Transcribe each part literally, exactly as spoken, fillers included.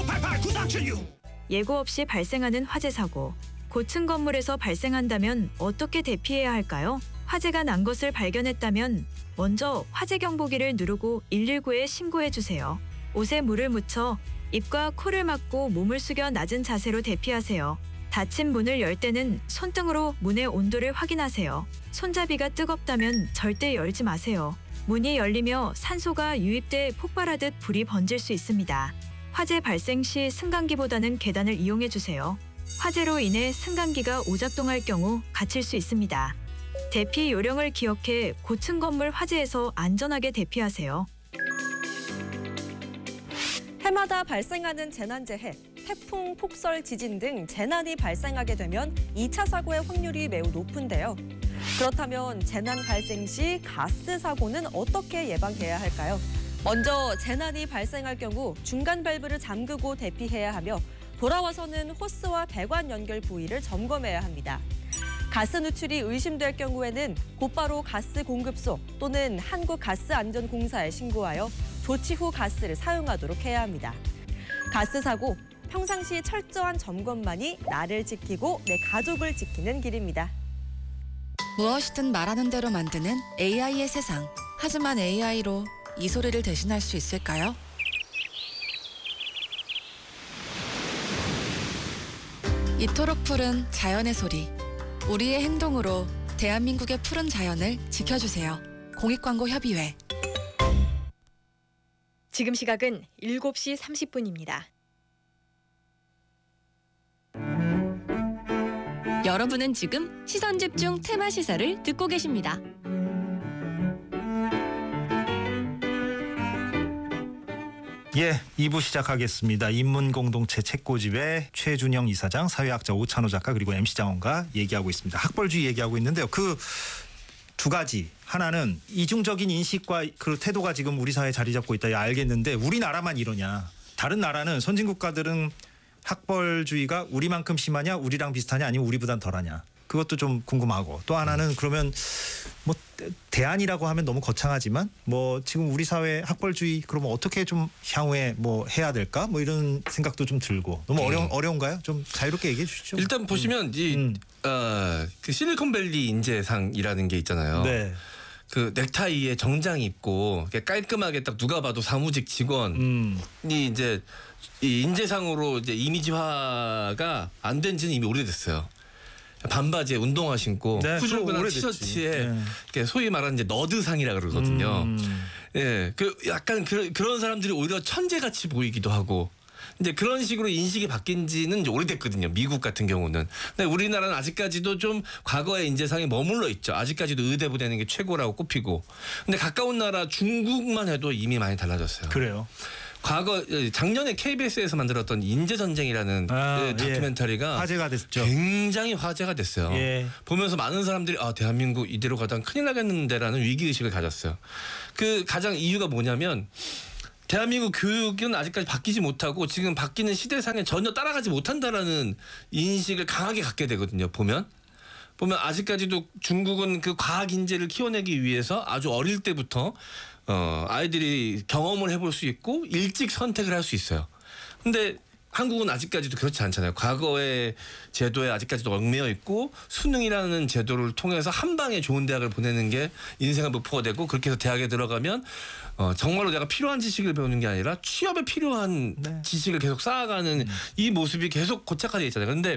공팔팔 구사칠육. 예고 없이 발생하는 화재 사고. 고층 건물에서 발생한다면 어떻게 대피해야 할까요? 화재가 난 것을 발견했다면 먼저 화재 경보기를 누르고 일일구에 신고해 주세요. 옷에 물을 묻혀 입과 코를 막고 몸을 숙여 낮은 자세로 대피하세요. 닫힌 문을 열 때는 손등으로 문의 온도를 확인하세요. 손잡이가 뜨겁다면 절대 열지 마세요. 문이 열리며 산소가 유입돼 폭발하듯 불이 번질 수 있습니다. 화재 발생 시 승강기보다는 계단을 이용해 주세요. 화재로 인해 승강기가 오작동할 경우 갇힐 수 있습니다. 대피 요령을 기억해 고층 건물 화재에서 안전하게 대피하세요. 해마다 발생하는 재난재해, 태풍, 폭설, 지진 등 재난이 발생하게 되면 이 차 사고의 확률이 매우 높은데요. 그렇다면 재난 발생 시 가스 사고는 어떻게 예방해야 할까요? 먼저 재난이 발생할 경우 중간 밸브를 잠그고 대피해야 하며 돌아와서는 호스와 배관 연결 부위를 점검해야 합니다. 가스 누출이 의심될 경우에는 곧바로 가스 공급소 또는 한국가스안전공사에 신고하여 조치 후 가스를 사용하도록 해야 합니다. 가스 사고, 평상시 철저한 점검만이 나를 지키고 내 가족을 지키는 길입니다. 무엇이든 말하는 대로 만드는 에이아이의 세상. 하지만 에이아이로 이 소리를 대신할 수 있을까요? 이토록 푸른 자연의 소리. 우리의 행동으로 대한민국의 푸른 자연을 지켜주세요. 공익광고협의회. 지금 시각은 일곱 시 삼십 분입니다. 여러분은 지금 시선집중 테마시사를 듣고 계십니다. 예, 이 부 시작하겠습니다. 인문공동체 책고집의 최준영 이사장, 사회학자 오찬호 작가 그리고 엠씨 장원과 얘기하고 있습니다. 학벌주의 얘기하고 있는데요. 그 두 가지. 하나는 이중적인 인식과 그 태도가 지금 우리 사회에 자리 잡고 있다. 알겠는데 우리나라만 이러냐. 다른 나라는 선진국가들은 학벌주의가 우리만큼 심하냐, 우리랑 비슷하냐, 아니면 우리보단 덜하냐. 그것도 좀 궁금하고, 또 하나는 그러면 뭐 대안이라고 하면 너무 거창하지만 뭐 지금 우리 사회 학벌주의 그러면 어떻게 좀 향후에 뭐 해야 될까? 뭐 이런 생각도 좀 들고. 너무 어려 음. 어려운가요? 좀 자유롭게 얘기해 주시죠. 일단 보시면 음. 이 음. 어, 그 실리콘밸리 인재상이라는 게 있잖아요. 네. 그 넥타이에 정장 입고 깔끔하게 딱 누가 봐도 사무직 직원이 음. 이제 이 인재상으로 이제 이미지화가 안 된 지는 이미 오래됐어요. 반바지에 운동화 신고 네, 후줄근한 오래됐지. 티셔츠에 네. 이렇게 소위 말하는 이제 너드상이라 그러거든요. 음. 예, 그 약간 그, 그런 사람들이 오히려 천재같이 보이기도 하고. 이제 그런 식으로 인식이 바뀐 지는 이제 오래됐거든요. 미국 같은 경우는. 근데 우리나라는 아직까지도 좀 과거의 인재상에 머물러 있죠. 아직까지도 의대부 되는 게 최고라고 꼽히고. 근데 가까운 나라 중국만 해도 이미 많이 달라졌어요. 그래요. 과거 작년에 케이비에스에서 만들었던 인재전쟁이라는 아, 다큐멘터리가 예. 화제가 됐죠. 굉장히 화제가 됐어요. 예. 보면서 많은 사람들이 아 대한민국 이대로 가다가 큰일 나겠는데라는 위기의식을 가졌어요. 그 가장 이유가 뭐냐면 대한민국 교육은 아직까지 바뀌지 못하고 지금 바뀌는 시대상에 전혀 따라가지 못한다라는 인식을 강하게 갖게 되거든요. 보면. 보면 아직까지도 중국은 그 과학 인재를 키워내기 위해서 아주 어릴 때부터 어, 아이들이 경험을 해볼 수 있고 일찍 선택을 할 수 있어요. 근데 한국은 아직까지도 그렇지 않잖아요. 과거의 제도에 아직까지도 얽매여 있고 수능이라는 제도를 통해서 한 방에 좋은 대학을 보내는 게 인생의 목표가 되고 그렇게 해서 대학에 들어가면 어, 정말로 내가 필요한 지식을 배우는 게 아니라 취업에 필요한 네. 지식을 계속 쌓아가는 음. 이 모습이 계속 고착화되어 있잖아요. 그런데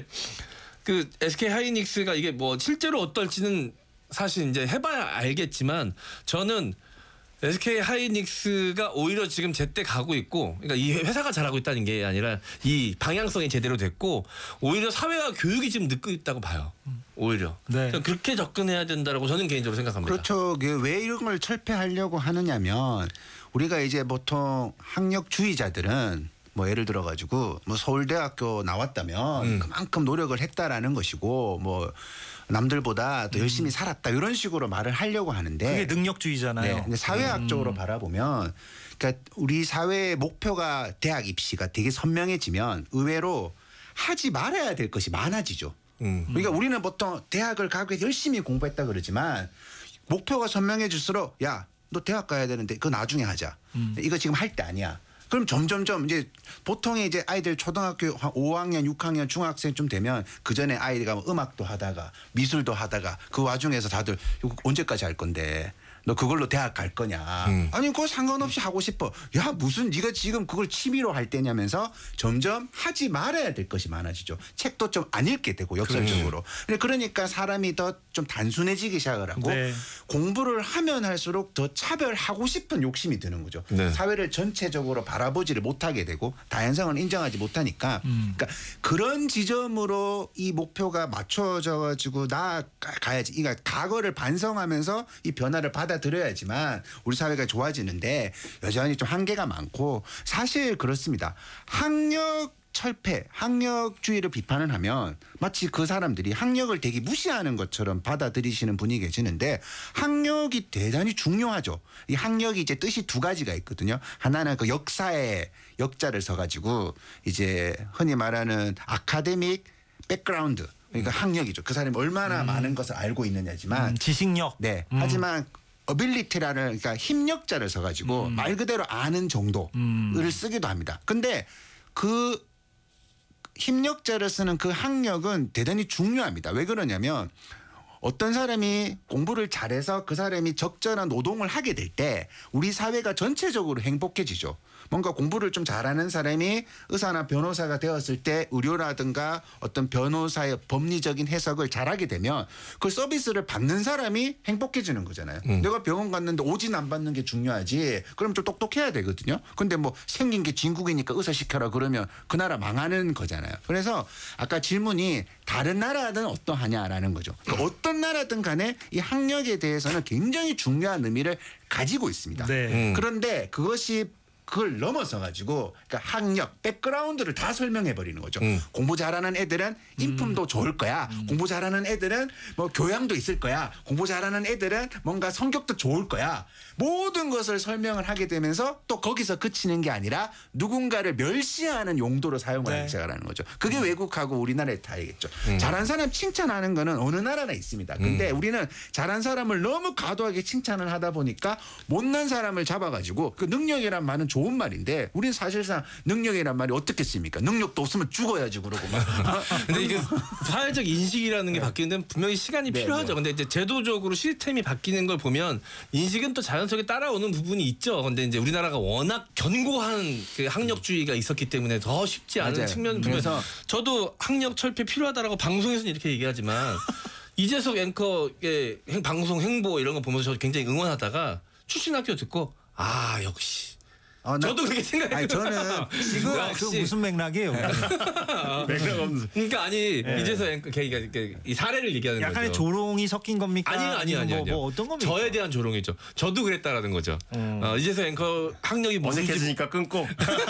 그 에스케이 하이닉스가 이게 뭐 실제로 어떨지는 사실 이제 해봐야 알겠지만 저는 에스케이 하이닉스가 오히려 지금 제때 가고 있고, 그러니까 이 회사가 잘하고 있다는 게 아니라 이 방향성이 제대로 됐고 오히려 사회와 교육이 지금 늦고 있다고 봐요. 오히려 네. 그렇게 접근해야 된다라고 저는 개인적으로 생각합니다. 그렇죠. 왜 이런 걸 철폐하려고 하느냐면 우리가 이제 보통 학력주의자들은 뭐 예를 들어 가지고 뭐 서울대학교 나왔다면 음. 그만큼 노력을 했다라는 것이고 뭐 남들보다 더 열심히 살았다 이런 식으로 말을 하려고 하는데 그게 능력주의잖아요. 네. 근데 사회학적으로 음. 바라보면 그러니까 우리 사회의 목표가 대학 입시가 되게 선명해지면 의외로 하지 말아야 될 것이 많아지죠. 음. 그러니까 우리는 보통 대학을 가기 위해서 열심히 공부했다 그러지만 목표가 선명해질수록 야, 너 대학 가야 되는데 그거 나중에 하자. 음. 이거 지금 할 때 아니야. 그럼 점점점 이제 보통의 이제 아이들 초등학교 한 오 학년, 육 학년, 중학생쯤 되면 그 전에 아이가 뭐 음악도 하다가 미술도 하다가 그 와중에서 다들 이거 언제까지 할 건데 너 그걸로 대학 갈 거냐. 음. 아니 그거 상관없이 하고 싶어. 야 무슨 네가 지금 그걸 취미로 할 때냐면서 점점 하지 말아야 될 것이 많아지죠. 책도 좀 안 읽게 되고 역설적으로. 음. 그러니까 사람이 더 좀 단순해지기 시작을 하고 네. 공부를 하면 할수록 더 차별하고 싶은 욕심이 드는 거죠. 네. 사회를 전체적으로 바라보지를 못하게 되고 다양성을 인정하지 못하니까 음. 그러니까 그런 지점으로 이 목표가 맞춰져 가지고 나아가야지. 그러니까 과거를 반성하면서 이 변화를 받아들여야지만 우리 사회가 좋아지는데 여전히 좀 한계가 많고 사실 그렇습니다. 학력 철폐, 학력주의를 비판을 하면 마치 그 사람들이 학력을 되게 무시하는 것처럼 받아들이시는 분이 계시는데 학력이 대단히 중요하죠. 이 학력이 이제 뜻이 두 가지가 있거든요. 하나는 그 역사의 역자를 써가지고 이제 흔히 말하는 아카데믹 백그라운드 그러니까 음. 학력이죠. 그 사람이 얼마나 음. 많은 것을 알고 있느냐지만 음, 지식력. 네. 음. 하지만 어빌리티라는 그러니까 힘력자를 써가지고 음. 말 그대로 아는 정도를 음. 쓰기도 합니다. 근데 그 힘력자를 쓰는 그 학력은 대단히 중요합니다. 왜 그러냐면 어떤 사람이 공부를 잘해서 그 사람이 적절한 노동을 하게 될 때 우리 사회가 전체적으로 행복해지죠. 뭔가 공부를 좀 잘하는 사람이 의사나 변호사가 되었을 때 의료라든가 어떤 변호사의 법리적인 해석을 잘하게 되면 그 서비스를 받는 사람이 행복해지는 거잖아요. 음. 내가 병원 갔는데 오진 안 받는 게 중요하지. 그럼 좀 똑똑해야 되거든요. 근데 뭐 생긴 게 진국이니까 의사 시켜라 그러면 그 나라 망하는 거잖아요. 그래서 아까 질문이 다른 나라는 어떠하냐라는 거죠. 그러니까 어떤 나라든 간에 이 학력에 대해서는 굉장히 중요한 의미를 가지고 있습니다. 네. 음. 그런데 그것이 그걸 넘어서 가지고 그러니까 학력, 백그라운드를 다 설명해 버리는 거죠. 음. 공부 잘하는 애들은 인품도 음. 좋을 거야. 음. 공부 잘하는 애들은 뭐 교양도 있을 거야. 공부 잘하는 애들은 뭔가 성격도 좋을 거야. 모든 것을 설명을 하게 되면서 또 거기서 그치는 게 아니라 누군가를 멸시하는 용도로 사용을 네. 하기 시작하는 거죠. 그게 음. 외국하고 우리나라의 다르겠죠. 음. 잘한 사람 칭찬하는 거는 어느 나라나 있습니다. 근데 음. 우리는 잘한 사람을 너무 과도하게 칭찬을 하다 보니까 못난 사람을 잡아가지고 그 능력이란 말은 좋은 말인데 우리는 사실상 능력이란 말이 어떻게 씁니까? 능력도 없으면 죽어야지 그러고 막. 근데 이게 사회적 인식이라는 게 바뀌는 데는 분명히 시간이 네, 필요하죠. 네. 근데 이제 제도적으로 시스템이 바뀌는 걸 보면 인식은 또 자연스럽게 따라오는 부분이 있죠. 근데 이제 우리나라가 워낙 견고한 그 학력주의가 있었기 때문에 더 쉽지 않은 맞아요. 측면을 그래서 보면 저도 학력 철폐 필요하다라고 방송에서는 이렇게 얘기하지만 이재석 앵커의 행, 방송 행보 이런 거 보면서 저 굉장히 응원하다가 출신 학교 듣고 아 역시 어, 나, 저도 그렇게 생각해요. 아니 저는 이거 역시. 그 무슨 맥락이에요? 맥락 없는. 그러니까 아니 네. 이제서 앵커 그러니까 이 사례를 얘기하는 약간의 거죠. 조롱이 섞인 겁니까? 아니요, 아니요, 아니요. 뭐, 아니요. 뭐 어떤 겁니까? 저에 대한 조롱이죠. 저도 그랬다라는 거죠. 음. 어, 이제서 앵커 학력이 무슨지 어색해지니까 끊고.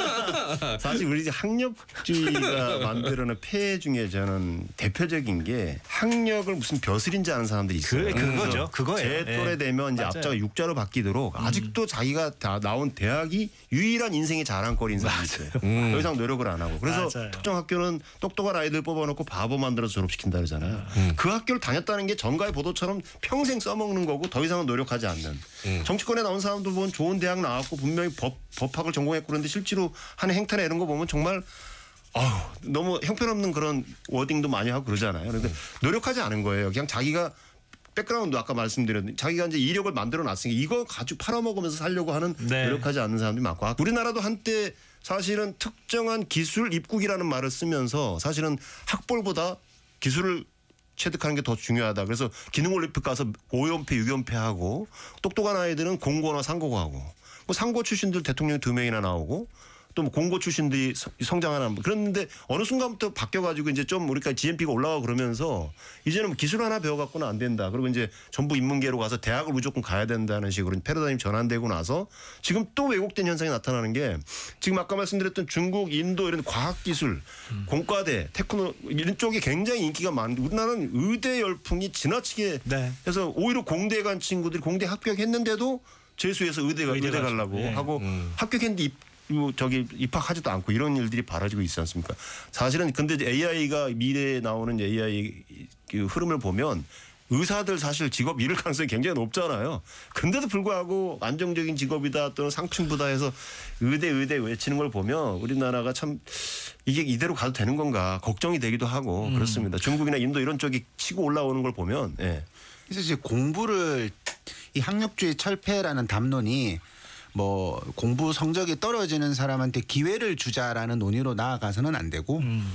사실 우리 학력주의가 만들어낸 폐해 중에 저는 대표적인 게 학력을 무슨 벼슬인지 아는 사람들이 있어요. 그, 그거죠. 그거예요. 제 또래 예. 되면 이제 맞아요. 앞자가 육자로 바뀌도록 아직도 자기가 다 나온 대학이 유일한 인생의 자랑거리인 사람이 있어요. 음. 더 이상 노력을 안 하고. 그래서 맞아요. 특정 학교는 똑똑한 아이들 뽑아놓고 바보 만들어서 졸업시킨다 그러잖아요. 음. 그 학교를 다녔다는 게 전가의 보도처럼 평생 써먹는 거고 더 이상은 노력하지 않는. 음. 정치권에 나온 사람도 보면 좋은 대학 나왔고 분명히 법, 법학을 전공했고 그런데 실제로 하는 행태나 이런 거 보면 정말 어휴, 너무 형편없는 그런 워딩도 많이 하고 그러잖아요. 그런데 노력하지 않은 거예요. 그냥 자기가 백그라운드 아까 말씀드렸는데 자기가 이제 이력을 만들어 놨으니까 이거 가지고 팔아먹으면서 살려고 하는 네. 노력하지 않는 사람들이 많고 우리나라도 한때 사실은 특정한 기술 입국이라는 말을 쓰면서 사실은 학벌보다 기술을 체득하는 게 더 중요하다. 그래서 기능올림픽 가서 오 연패 육 연패 하고 똑똑한 아이들은 공고나 상고고 하고 뭐 상고 출신들 대통령이 두 명이나 나오고 또 뭐 공고 출신들이 성장하는 그랬는데 어느 순간부터 바뀌어가지고 이제 좀 우리가 지엠피가 올라가고 그러면서 이제는 기술 하나 배워갖고는 안 된다. 그리고 이제 전부 인문계로 가서 대학을 무조건 가야 된다는 식으로 패러다임 전환되고 나서 지금 또 왜곡된 현상이 나타나는 게 지금 아까 말씀드렸던 중국, 인도 이런 과학기술, 음. 공과대, 테크노 이런 쪽이 굉장히 인기가 많은데 우리나라는 의대 열풍이 지나치게 네. 해서 오히려 공대에 간 친구들이 공대 합격했는데도 재수해서 의대가 의대 가려고 네. 하고 음. 합격했는데 입 뭐 저기 입학하지도 않고 이런 일들이 벌어지고 있지 않습니까? 사실은 근데 에이아이가 미래에 나오는 에이아이 그 흐름을 보면 의사들 사실 직업 잃을 가능성이 굉장히 높잖아요. 근데도 불구하고 안정적인 직업이다 또는 상층부다 해서 의대 의대 외치는 걸 보면 우리나라가 참 이게 이대로 가도 되는 건가 걱정이 되기도 하고 음. 그렇습니다. 중국이나 인도 이런 쪽이 치고 올라오는 걸 보면 예. 그래서 이제 공부를 이 학력주의 철폐라는 담론이 뭐 공부 성적이 떨어지는 사람한테 기회를 주자라는 논의로 나아가서는 안 되고 음.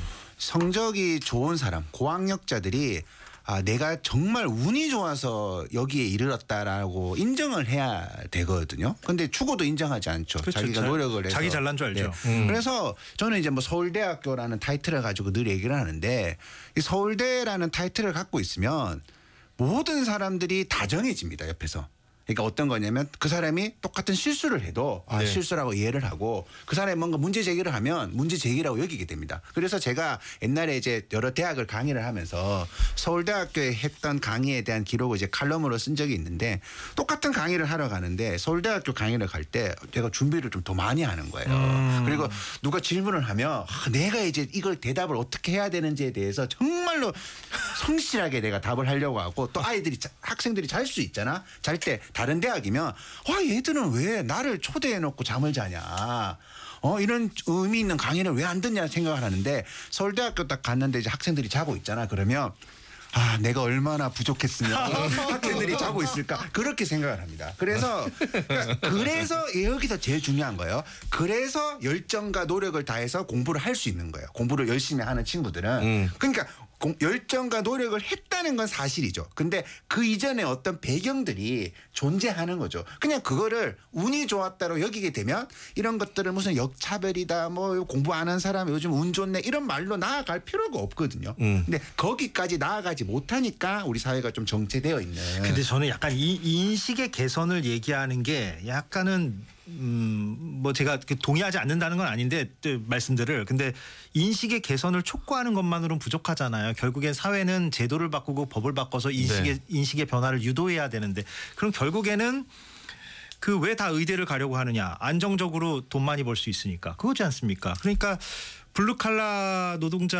성적이 좋은 사람 고학력자들이 아, 내가 정말 운이 좋아서 여기에 이르렀다라고 인정을 해야 되거든요. 근데 죽어도 인정하지 않죠. 그렇죠. 자기가 자- 노력을 해서. 자기 잘난 줄 알죠. 음. 그래서 저는 이제 뭐 서울대학교라는 타이틀을 가지고 늘 얘기를 하는데 이 서울대라는 타이틀을 갖고 있으면 모든 사람들이 다 정해집니다. 옆에서. 그러니까 어떤 거냐면 그 사람이 똑같은 실수를 해도 아, 네. 실수라고 이해를 하고 그 사람이 뭔가 문제 제기를 하면 문제 제기라고 여기게 됩니다. 그래서 제가 옛날에 이제 여러 대학을 강의를 하면서 서울대학교에 했던 강의에 대한 기록을 이제 칼럼으로 쓴 적이 있는데 똑같은 강의를 하러 가는데 서울대학교 강의를 갈 때 제가 준비를 좀 더 많이 하는 거예요. 음. 그리고 누가 질문을 하면 아, 내가 이제 이걸 대답을 어떻게 해야 되는지에 대해서 정말로 성실하게 내가 답을 하려고 하고 또 아이들이 자, 학생들이 잘 수 있잖아. 잘 때 다른 대학이면 와 얘들은 왜 나를 초대해 놓고 잠을 자냐. 어 이런 의미 있는 강의를 왜 안 듣냐 생각을 하는데 서울대학교 딱 갔는데 이제 학생들이 자고 있잖아. 그러면 아 내가 얼마나 부족했으면 학생들이 자고 있을까 그렇게 생각을 합니다. 그래서 그러니까 그래서 여기서 제일 중요한 거예요. 그래서 열정과 노력을 다해서 공부를 할 수 있는 거예요. 공부를 열심히 하는 친구들은 음. 그러니까 공- 열정과 노력을 했다는 건 사실이죠. 근데 그 이전에 어떤 배경들이 존재하는 거죠. 그냥 그거를 운이 좋았다로 여기게 되면 이런 것들을 무슨 역차별이다 뭐 공부 안 한 사람 요즘 운 좋네 이런 말로 나아갈 필요가 없거든요. 음. 근데 거기까지 나아가지 못하니까 우리 사회가 좀 정체되어 있는. 근데 저는 약간 이 인식의 개선을 얘기하는 게 약간은 음, 뭐 제가 동의하지 않는다는 건 아닌데 또 말씀들을 근데 인식의 개선을 촉구하는 것만으로는 부족하잖아요. 결국엔 사회는 제도를 바꾸고 법을 바꿔서 인식의 네. 인식의 변화를 유도해야 되는데 그럼 결국에는 그 왜 다 의대를 가려고 하느냐? 안정적으로 돈 많이 벌 수 있으니까 그거지 않습니까? 그러니까 블루칼라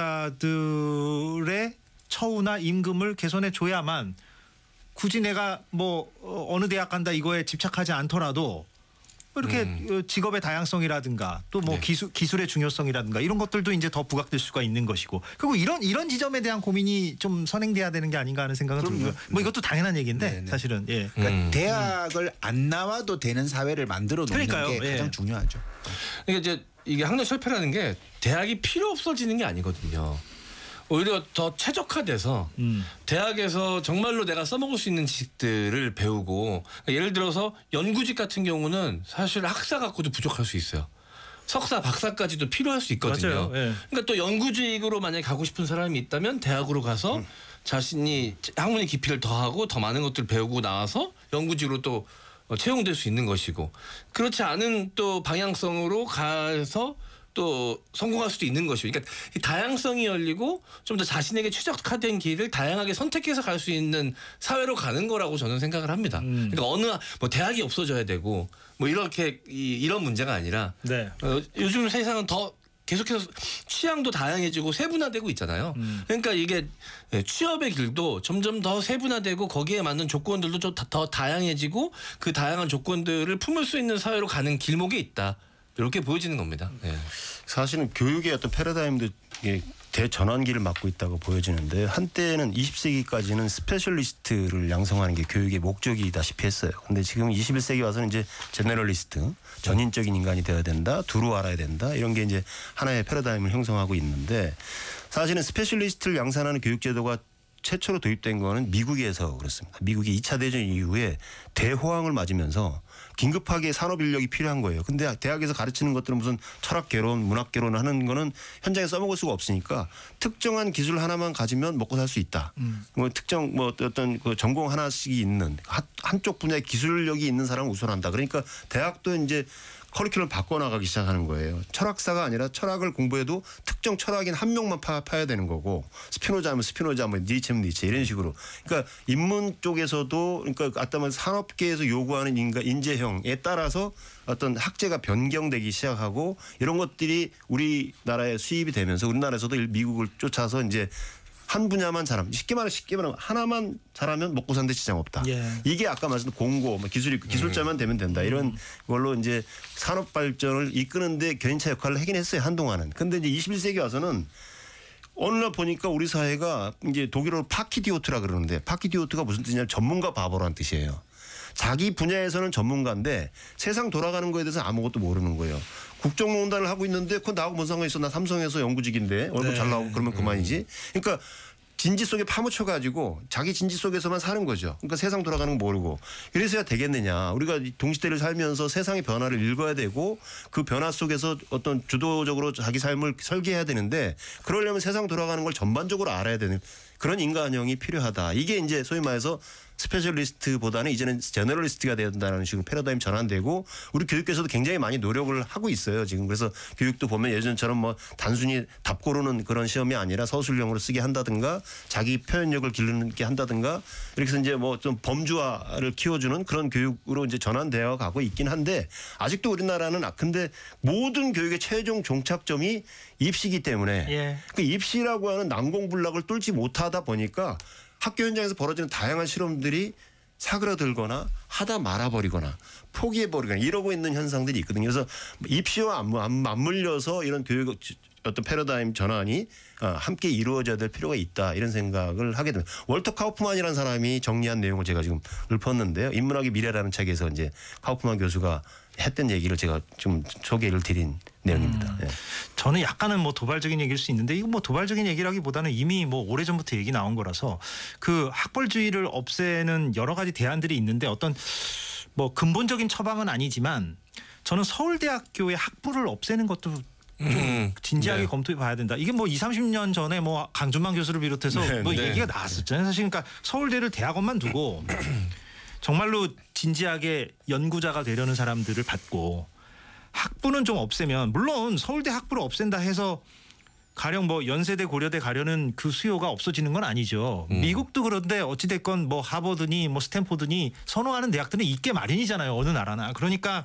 노동자들의 처우나 임금을 개선해 줘야만 굳이 내가 뭐 어, 어느 대학 간다 이거에 집착하지 않더라도 이렇게 음. 직업의 다양성이라든가 또 뭐 네. 기술 기술의 중요성이라든가 이런 것들도 이제 더 부각될 수가 있는 것이고 그리고 이런 이런 지점에 대한 고민이 좀 선행돼야 되는 게 아닌가 하는 생각은 그럼요. 들고요. 뭐 이것도 당연한 얘기인데 네, 네. 사실은 예. 그러니까 음. 대학을 안 나와도 되는 사회를 만들어 놓는 그러니까요. 게 가장 예. 중요하죠. 이게 이제 이게 학력 철폐라는 게 대학이 필요 없어지는 게 아니거든요. 오히려 더 최적화돼서 음. 대학에서 정말로 내가 써먹을 수 있는 지식들을 배우고 예를 들어서 연구직 같은 경우는 사실 학사 갖고도 부족할 수 있어요. 석사, 박사까지도 필요할 수 있거든요. 맞아요. 예. 그러니까 또 연구직으로 만약에 가고 싶은 사람이 있다면 대학으로 가서 음. 자신이 학문의 깊이를 더하고 더 많은 것들을 배우고 나와서 연구직으로 또 채용될 수 있는 것이고 그렇지 않은 또 방향성으로 가서 또 성공할 수도 있는 것이고 그러니까 이 다양성이 열리고 좀 더 자신에게 최적화된 길을 다양하게 선택해서 갈 수 있는 사회로 가는 거라고 저는 생각을 합니다. 음. 그러니까 어느 뭐 대학이 없어져야 되고 뭐 이렇게 이, 이런 문제가 아니라 네. 어, 요즘 세상은 더 계속해서 취향도 다양해지고 세분화되고 있잖아요. 음. 그러니까 이게 취업의 길도 점점 더 세분화되고 거기에 맞는 조건들도 좀 더 다양해지고 그 다양한 조건들을 품을 수 있는 사회로 가는 길목에 있다. 이렇게 보여지는 겁니다. 네. 사실은 교육의 어떤 패러다임도 이게 대전환기를 맞고 있다고 보여지는데 한때는 이십 세기까지는 스페셜리스트를 양성하는 게 교육의 목적이다시피 했어요. 근데 지금 이십일 세기 와서는 이제 제너럴리스트, 전인적인 인간이 되어야 된다, 두루 알아야 된다 이런 게 이제 하나의 패러다임을 형성하고 있는데 사실은 스페셜리스트를 양산하는 교육제도가 최초로 도입된 거는 미국에서 그렇습니다. 미국이 이 차 대전 이후에 대호황을 맞으면서 긴급하게 산업 인력이 필요한 거예요. 근데 대학에서 가르치는 것들은 무슨 철학 개론, 문학 개론 하는 거는 현장에 써먹을 수가 없으니까 특정한 기술 하나만 가지면 먹고 살 수 있다. 음. 뭐 특정 뭐 어떤 그 전공 하나씩이 있는 한, 한쪽 분야의 기술력이 있는 사람을 우선한다. 그러니까 대학도 이제 커리큘럼 바꿔나가기 시작하는 거예요. 철학사가 아니라 철학을 공부해도 특정 철학인 한 명만 파, 파야 되는 거고 스피노자면 스피노자, 뭐 니체면 니체 이런 식으로. 그러니까 인문 쪽에서도 그러니까 아까 말한 산업계에서 요구하는 인가 인재형에 따라서 어떤 학제가 변경되기 시작하고 이런 것들이 우리나라에 수입이 되면서 우리나라에서도 미국을 쫓아서 이제 한 분야만 잘하면 쉽게 말해 쉽게 말하면 하나만 잘하면 먹고 사는데 지장 없다. 예. 이게 아까 말씀드린 공고, 뭐 기술이 기술자만 되면 된다. 이런 걸로 이제 산업 발전을 이끄는데 견인차 역할을 하긴 했어요 한동안은. 근데 이제 이십일 세기 와서는 어느 날 보니까 우리 사회가 이제 독일어로 파키디오트라 그러는데 파키디오트가 무슨 뜻이냐면 전문가 바보라는 뜻이에요. 자기 분야에서는 전문가인데 세상 돌아가는 거에 대해서 아무것도 모르는 거예요. 국정농단을 하고 있는데 그건 나하고 뭔 상관이 있어. 나 삼성에서 연구직인데 월급 네. 잘 나오고 그러면 그만이지. 그러니까 진지 속에 파묻혀가지고 자기 진지 속에서만 사는 거죠. 그러니까 세상 돌아가는 거 모르고. 이래서야 되겠느냐. 우리가 동시대를 살면서 세상의 변화를 읽어야 되고 그 변화 속에서 어떤 주도적으로 자기 삶을 설계해야 되는데 그러려면 세상 돌아가는 걸 전반적으로 알아야 되는 그런 인간형이 필요하다. 이게 이제 소위 말해서 스페셜리스트보다는 이제는 제너럴리스트가 된다는 식으로 패러다임 전환되고 우리 교육계에서도 굉장히 많이 노력을 하고 있어요. 지금 그래서 교육도 보면 예전처럼 뭐 단순히 답 고르는 그런 시험이 아니라 서술형으로 쓰게 한다든가 자기 표현력을 기르게 한다든가 이렇게 해서 이제 뭐 좀 범주화를 키워주는 그런 교육으로 이제 전환되어 가고 있긴 한데 아직도 우리나라는 아 근데 모든 교육의 최종 종착점이 입시이기 때문에 예. 그 입시라고 하는 난공불락을 뚫지 못하다 보니까 학교 현장에서 벌어지는 다양한 실험들이 사그라들거나 하다 말아버리거나 포기해버리거나 이러고 있는 현상들이 있거든요. 그래서 입시와 안, 안 맞물려서 이런 교육 어떤 패러다임 전환이 함께 이루어져야 될 필요가 있다 이런 생각을 하게 됩니다. 월터 카우프만이라는 사람이 정리한 내용을 제가 지금 읊었는데요. 인문학의 미래라는 책에서 이제 카우프만 교수가 했던 얘기를 제가 좀 소개를 드린 내용입니다. 음. 예. 저는 약간은 뭐 도발적인 얘기일 수 있는데 이거 뭐 도발적인 얘기라기보다는 이미 뭐 오래전부터 얘기 나온 거라서 그 학벌주의를 없애는 여러 가지 대안들이 있는데 어떤 뭐 근본적인 처방은 아니지만 저는 서울대학교의 학부를 없애는 것도 좀 음, 진지하게 네. 검토해 봐야 된다. 이게 뭐 이삼십 년 전에 뭐 강준만 교수를 비롯해서 네, 뭐 네. 얘기가 나왔었잖아요. 사실 그러니까 서울대를 대학원만 두고 정말로 진지하게 연구자가 되려는 사람들을 받고 학부는 좀 없애면 물론 서울대 학부를 없앤다 해서 가령 뭐 연세대 고려대 가려는 그 수요가 없어지는 건 아니죠. 음. 미국도 그런데 어찌됐건 뭐 하버드니 뭐 스탠포드니 선호하는 대학들은 있게 마련이잖아요. 어느 나라나. 그러니까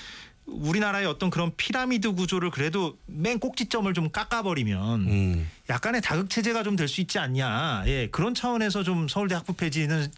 우리나라의 어떤 그런 피라미드 구조를 그래도 맨 꼭지점을 좀 깎아버리면 음. 약간의 다극 체제가 좀 될 수 있지 않냐. 예, 그런 차원에서 좀 서울대 학부 폐지는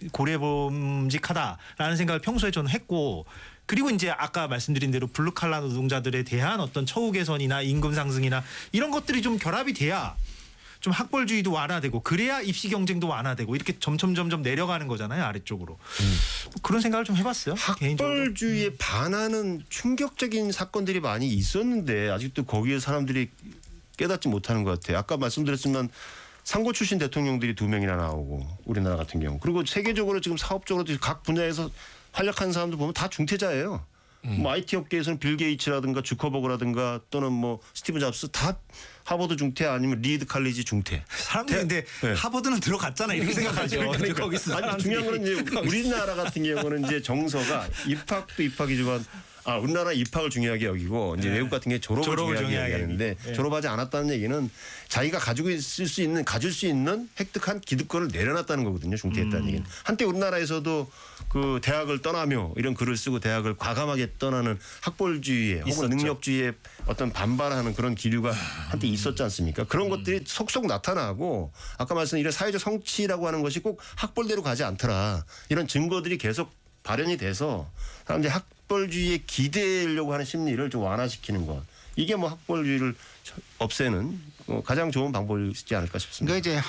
고려해봄직하다라는 생각을 평소에 저는 했고 그리고 이제 아까 말씀드린 대로 블루칼라 노동자들에 대한 어떤 처우 개선이나 임금 상승이나 이런 것들이 좀 결합이 돼야 좀 학벌주의도 완화되고 그래야 입시 경쟁도 완화되고 이렇게 점점 점점 내려가는 거잖아요 아래쪽으로 음. 그런 생각을 좀 해봤어요. 개인적으로. 학벌주의에 반하는 충격적인 사건들이 많이 있었는데 아직도 거기에 사람들이 깨닫지 못하는 것 같아요. 아까 말씀드렸지만 상고 출신 대통령들이 두 명이나 나오고 우리나라 같은 경우 그리고 세계적으로 지금 사업적으로 각 분야에서 활약하는 사람들 보면 다 중퇴자예요. 음. 뭐 아이티 업계에서는 빌 게이츠라든가 주커버그라든가 또는 뭐 스티브 잡스 다 하버드 중퇴 아니면 리드 칼리지 중퇴. 사람들이 근데 네. 하버드는 들어갔잖아 이렇게 생각하죠. 그러니까. 거기서 아니, 중요한 거는 이제 우리나라 같은 경우는 이제 정서가 입학도 입학이지만 아 우리나라 입학을 중요하게 여기고 이제 네. 외국 같은 게 졸업을, 졸업을 중요하게 중요하게 여기는데 네. 졸업하지 않았다는 얘기는 자기가 가지고 있을 수 있는 가질 수 있는 획득한 기득권을 내려놨다는 거거든요. 중퇴했다는 음. 얘기는 한때 우리나라에서도 그 대학을 떠나며 이런 글을 쓰고 대학을 과감하게 떠나는 학벌주의에 있었죠. 혹은 능력주의에 어떤 반발하는 그런 기류가 한때 있었지 않습니까? 그런 음. 것들이 속속 나타나고 아까 말씀드린 이런 사회적 성취라고 하는 것이 꼭 학벌대로 가지 않더라. 이런 증거들이 계속 발현이 돼서 사람들이 학벌주의에 기대려고 하는 심리를 좀 완화시키는 것. 이게 뭐 학벌주의를 없애는 가장 좋은 방법이지 않을까 싶습니다. 그러니까 이제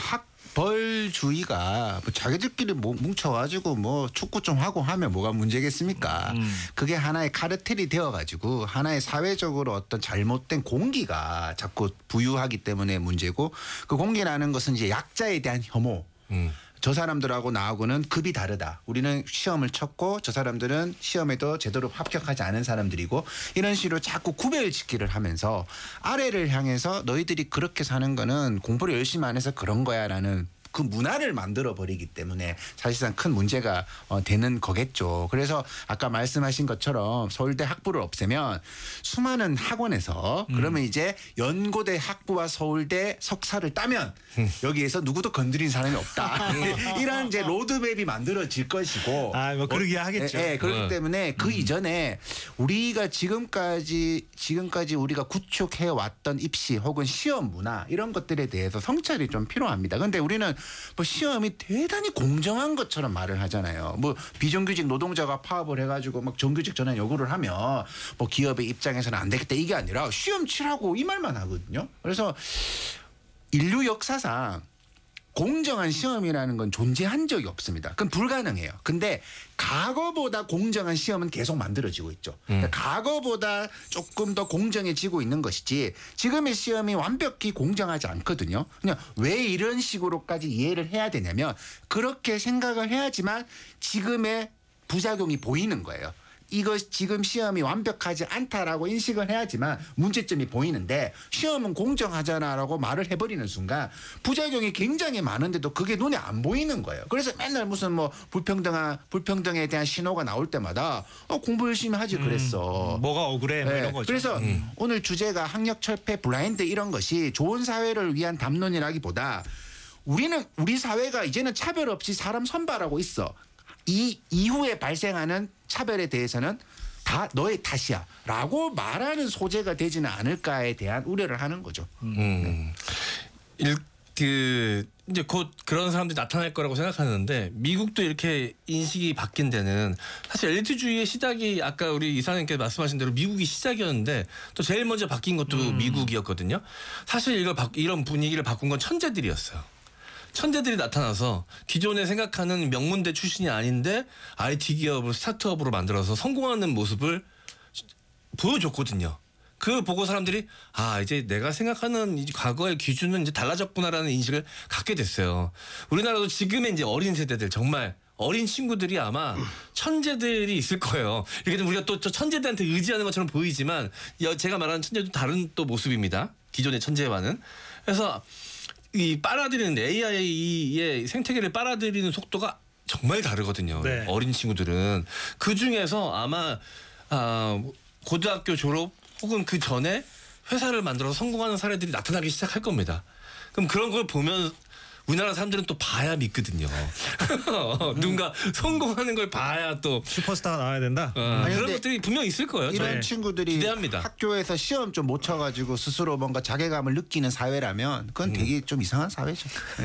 학벌주의가 뭐 자기들끼리 뭐 뭉쳐가지고 뭐 축구 좀 하고 하면 뭐가 문제겠습니까? 음. 그게 하나의 카르텔이 되어가지고 하나의 사회적으로 어떤 잘못된 공기가 자꾸 부유하기 때문에 문제고 그 공기라는 것은 이제 약자에 대한 혐오. 음. 저 사람들하고 나하고는 급이 다르다. 우리는 시험을 쳤고 저 사람들은 시험에도 제대로 합격하지 않은 사람들이고 이런 식으로 자꾸 구별짓기를 하면서 아래를 향해서 너희들이 그렇게 사는 거는 공부를 열심히 안 해서 그런 거야라는 그 문화를 만들어 버리기 때문에 사실상 큰 문제가 어, 되는 거겠죠. 그래서 아까 말씀하신 것처럼 서울대 학부를 없애면 수많은 학원에서 음. 그러면 이제 연고대 학부와 서울대 석사를 따면 여기에서 누구도 건드린 사람이 없다. 이런 이제 로드맵이 만들어질 것이고. 아, 뭐 그러기야 하겠죠. 예, 예, 그렇기 네. 때문에 그 이전에 우리가 지금까지 지금까지 우리가 구축해 왔던 입시 혹은 시험 문화 이런 것들에 대해서 성찰이 좀 필요합니다. 그런데 우리는 뭐 시험이 대단히 공정한 것처럼 말을 하잖아요. 뭐 비정규직 노동자가 파업을 해가지고 막 정규직 전환 요구를 하면 뭐 기업의 입장에서는 안 되겠다 이게 아니라 시험 치라고 이 말만 하거든요. 그래서 인류 역사상 공정한 시험이라는 건 존재한 적이 없습니다. 그건 불가능해요. 근데 과거보다 공정한 시험은 계속 만들어지고 있죠. 그러니까 과거보다 조금 더 공정해지고 있는 것이지 지금의 시험이 완벽히 공정하지 않거든요. 그냥 왜 이런 식으로까지 이해를 해야 되냐면 그렇게 생각을 해야지만 지금의 부작용이 보이는 거예요. 이거 지금 시험이 완벽하지 않다라고 인식을 해야지만 문제점이 보이는데 시험은 공정하잖아라고 말을 해버리는 순간 부작용이 굉장히 많은데도 그게 눈에 안 보이는 거예요. 그래서 맨날 무슨 뭐 불평등한 불평등에 대한 신호가 나올 때마다 어, 공부 열심히 하지 그랬어. 음, 뭐가 억울해 뭐 네, 이런 거죠. 그래서 음. 오늘 주제가 학력 철폐 블라인드 이런 것이 좋은 사회를 위한 담론이라기보다 우리는 우리 사회가 이제는 차별 없이 사람 선발하고 있어. 이 이후에 발생하는 차별에 대해서는 다 너의 탓이야 라고 말하는 소재가 되지는 않을까에 대한 우려를 하는 거죠. 음. 일, 그 이제 곧 그런 사람들이 나타날 거라고 생각하는데 미국도 이렇게 인식이 바뀐 데는 사실 엘리트주의의 시작이 아까 우리 이사님께서 말씀하신 대로 미국이 시작이었는데 또 제일 먼저 바뀐 것도 음. 미국이었거든요. 사실 이걸 바, 이런 분위기를 바꾼 건 천재들이었어요. 천재들이 나타나서 기존에 생각하는 명문대 출신이 아닌데 아이티 기업을 스타트업으로 만들어서 성공하는 모습을 보여줬거든요. 그걸 보고 사람들이 아 이제 내가 생각하는 이 과거의 기준은 이제 달라졌구나라는 인식을 갖게 됐어요. 우리나라도 지금의 이제 어린 세대들 정말 어린 친구들이 아마 천재들이 있을 거예요. 이렇게 좀 우리가 또 저 천재들한테 의지하는 것처럼 보이지만 제가 말하는 천재도 다른 또 모습입니다. 기존의 천재와는. 그래서 이 빨아들이는 에이아이의 생태계를 빨아들이는 속도가 정말 다르거든요. 네. 어린 친구들은 그 중에서 아마 아, 고등학교 졸업 혹은 그 전에 회사를 만들어서 성공하는 사례들이 나타나기 시작할 겁니다. 그럼 그런 걸 보면 우리나라 사람들은 또 봐야 믿거든요. 누군가 성공하는 걸 봐야 또 슈퍼스타가 나와야 된다. 어, 아니, 그런 근데 것들이 분명 있을 거예요. 이런 저는. 친구들이 기대합니다. 학교에서 시험 좀 못 쳐가지고 스스로 뭔가 자괴감을 느끼는 사회라면 그건 되게 좀 이상한 사회죠.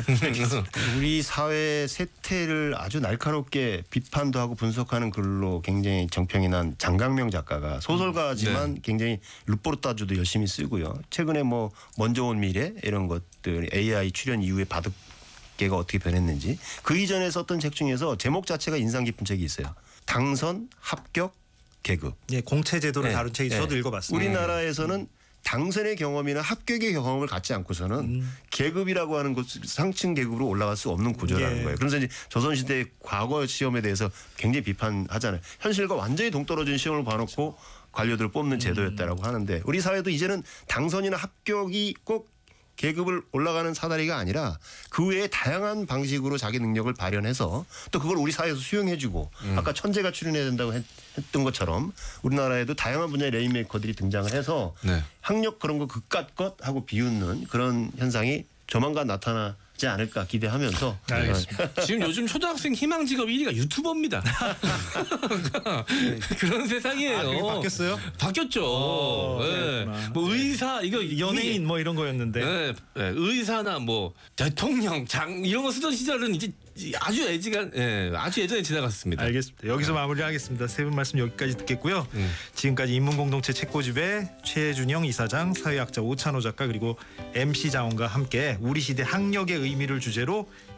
우리 사회 세태를 아주 날카롭게 비판도 하고 분석하는 글로 굉장히 정평이 난 장강명 작가가 소설가지만 네. 굉장히 루포르타주도 열심히 쓰고요. 최근에 뭐 먼저 온 미래 이런 것들 에이아이 출현 이후에 바둑계가 어떻게 변했는지 그 이전에 썼던 책 중에서 제목 자체가 인상 깊은 책이 있어요. 당선, 합격, 계급. 예, 공채 제도를 네. 다룬 책이 네. 저도 읽어봤습니다. 우리나라에서는 당선의 경험이나 합격의 경험을 갖지 않고서는 음. 계급이라고 하는 곳 상층 계급으로 올라갈 수 없는 구조라는 예. 거예요. 그래서 이제 조선시대 과거 시험에 대해서 굉장히 비판하잖아요. 현실과 완전히 동떨어진 시험을 봐놓고 관료들을 뽑는 제도였다라고 하는데 우리 사회도 이제는 당선이나 합격이 꼭 계급을 올라가는 사다리가 아니라 그 외에 다양한 방식으로 자기 능력을 발현해서 또 그걸 우리 사회에서 수용해주고 음. 아까 천재가 출연해야 된다고 했, 던 것처럼 우리나라에도 다양한 분야의 레인메이커들이 등장을 해서 네. 학력 그런 거 그깟 것 하고 비웃는 그런 현상이 조만간 나타나지 않을까 기대하면서 알겠습니다. 지금 요즘 초등학생 희망 직업 일 위가 유튜버입니다. 그런 세상이에요. 아, 그게 바뀌었어요? 바뀌었죠. 어, 네. 그랬구나. 뭐 의사 이거 연예인 뭐 이런 거였는데. 네, 네, 의사나 뭐 대통령 장 이런 거 쓰던 시절은 이제 아주 애지가 예, 아주 예전에 지나갔습니다. 알겠습니다. 여기서 마무리하겠습니다. 세 분 말씀 여기까지 듣겠고요. 음. 지금까지 인문공동체 책고집의 최준영 이사장, 사회학자 오찬호 작가 그리고 엠씨 장원과 함께 우리 시대 학력의 의미를 주제로